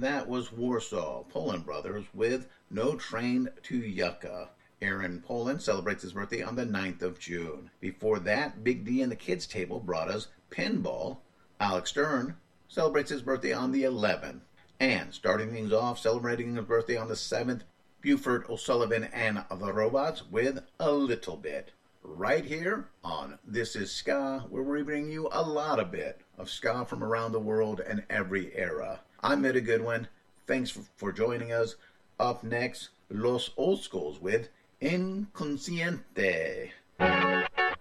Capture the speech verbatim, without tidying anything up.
that was Warsaw, Poland Brothers with No Train to Yucca. Aaron Poland celebrates his birthday on the ninth of June. Before that, Big D and the Kids Table brought us Pinball. Alex Stern celebrates his birthday on the eleventh. And starting things off, celebrating his birthday on the seventh, Buford O'Sullivan and the Robots with A Little Bit. Right here on This Is Ska, where we bring you a lot of bit of ska from around the world and every era. I'm Middy Goodwin. Thanks for, for joining us. Up next, Los Old Schools with Inconsciente.